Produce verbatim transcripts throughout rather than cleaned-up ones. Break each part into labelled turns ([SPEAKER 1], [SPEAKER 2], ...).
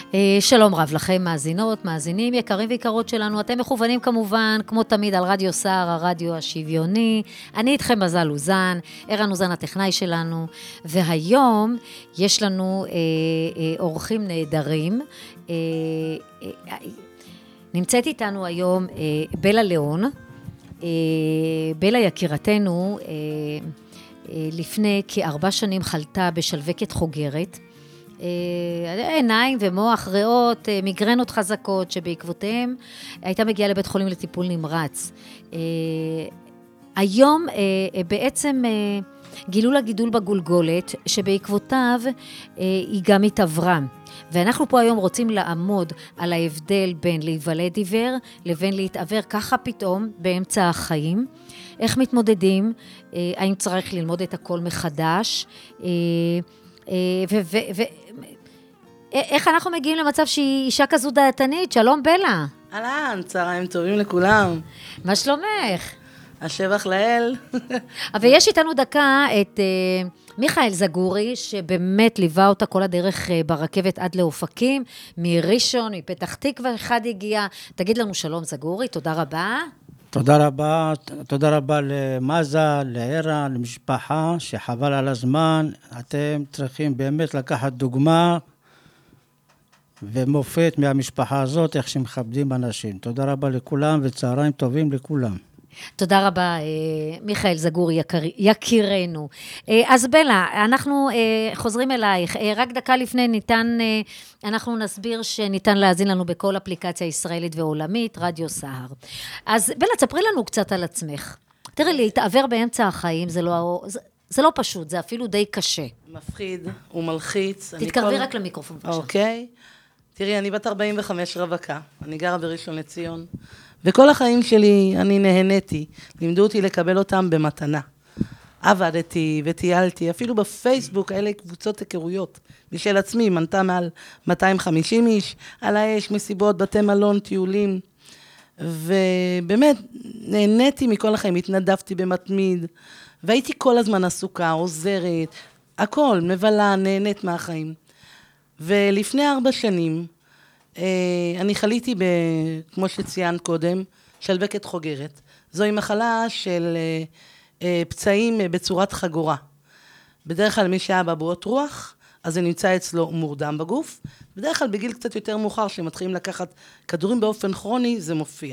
[SPEAKER 1] שלום רב לכם, מאזינות, מאזינים, יקרים ויקרות שלנו. אתם מכוונים כמובן, כמו תמיד, על רדיו סער, הרדיו השוויוני. אני איתכם מזל אוזן, ערן אוזן הטכנאי שלנו, והיום יש לנו אה, אה, אורחים נהדרים. אה, אה, נמצאת איתנו היום אה, בלה ליאון. אה, בלה יקירתנו, אה, אה, לפני כארבע שנים חלתה בשלווקת חוגרת, עיניים ומוח, ריאות, מיגרנות חזקות, שבעקבותיהם הייתה מגיעה לבית חולים לטיפול נמרץ. היום בעצם גילו לה גידול בגולגולת, שבעקבותיו היא גם התעברה. ואנחנו פה היום רוצים לעמוד על ההבדל בין להיוולד עיוור לבין להתעבר ככה פתאום באמצע החיים. איך מתמודדים? האם צריך ללמוד את הכל מחדש? ו... ו... ו... איך אנחנו מגיעים למצב שהיא אישה כזו דעתנית? שלום בלה.
[SPEAKER 2] אהלן, צהריים טובים לכולם.
[SPEAKER 1] מה שלומך?
[SPEAKER 2] השבח לאל.
[SPEAKER 1] ויש איתנו דקה את uh, מיכאל זגורי, שבאמת ליווה אותה כל הדרך uh, ברכבת עד לאופקים, מראשון, מפתח תקווה, אחד הגיע. תגיד לנו שלום זגורי, תודה רבה.
[SPEAKER 3] תודה רבה, תודה רבה למזה, לערה, למשפחה, שחבל על הזמן. אתם צריכים באמת לקחת דוגמה ומופת מהמשפחה הזאת, איך שמכבדים אנשים. תודה רבה לכולם וצהריים טובים לכולם.
[SPEAKER 1] תודה רבה, מיכאל זגורי, יקר, יקירנו. אז בלה, אנחנו חוזרים אלייך. רק דקה לפני ניתן, אנחנו נסביר שניתן להאזין לנו בכל אפליקציה ישראלית ועולמית, רדיו סער. אז בלה, תספרי לנו קצת על עצמך. תראי, להתעבר באמצע החיים, זה לא, זה, זה לא פשוט, זה אפילו די קשה.
[SPEAKER 2] מפחיד ומלחיץ.
[SPEAKER 1] תתקרבי כל... רק למיקרופון.
[SPEAKER 2] אוקיי. תראי, אני בת ארבעים וחמש רווקה. אני גרה בראשון לציון. וכל החיים שלי אני נהניתי, לימדו אותי לקבל אותם במתנה. עבדתי וטיילתי, אפילו בפייסבוק, אלה קבוצות היכרויות. משל עצמי, מנתה מעל מאתיים וחמישים איש, על האש, מסיבות, בתי מלון, טיולים. ובאמת, נהניתי מכל החיים, התנדבתי במתמיד, והייתי כל הזמן עסוקה, עוזרת, הכל, מבלה, נהנית מהחיים. ולפני ארבע שנים, אני חליתי, ב, כמו שציינת קודם, שלווקת חוגרת. זוהי מחלה של פצעים בצורת חגורה. בדרך כלל מי שהיה בבועות רוח, אז זה נמצא אצלו מורדם בגוף. בדרך כלל בגיל קצת יותר מאוחר, שמתחילים לקחת כדורים באופן כרוני, זה מופיע.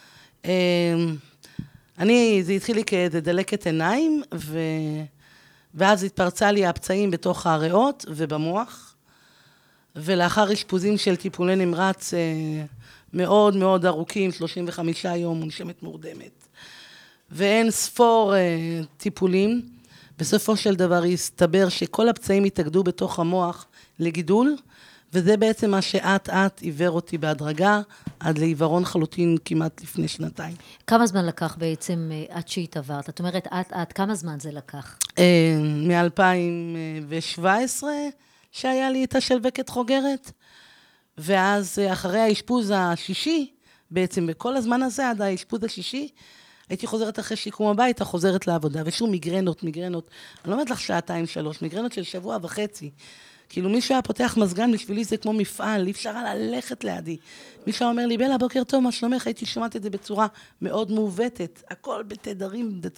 [SPEAKER 2] אני, זה התחיל לי כדלקת עיניים, ו, ואז התפרצה לי הפצעים בתוך הריאות ובמוח. ולאחר אשפוזים של טיפולי נמרץ אה, מאוד מאוד ארוכים, שלושים וחמישה יום, מונשמת מורדמת, ואין ספור אה, טיפולים, בסופו של דבר הסתבר שכל הפצעים התאגדו בתוך המוח לגידול, וזה בעצם מה שעת עת עיוור אותי בהדרגה, עד לעיוורון חלוטין כמעט לפני שנתיים.
[SPEAKER 1] כמה זמן לקח בעצם אה, עד שהתעברת? את אומרת, עת עת, כמה זמן זה לקח?
[SPEAKER 2] אה, מ-אלפיים שבע עשרה, שהיה לי את השלווקת חוגרת, ואז אחרי האשפוז השישי, בעצם בכל הזמן הזה, עד האשפוז השישי, הייתי חוזרת אחרי שיקום הביתה, חוזרת לעבודה, ושוב מיגרנות, מיגרנות, אני לא אומרת לך שעתיים, שלוש, מיגרנות של שבוע וחצי, כאילו מישהו היה פותח מזגן, בשבילי זה כמו מפעל, אי אפשר ללכת לידי. מישהו אומר לי, בלה, בוקר טוב, מה שלומך? הייתי שומעת את זה בצורה מאוד מעוותת, הכל בתדרים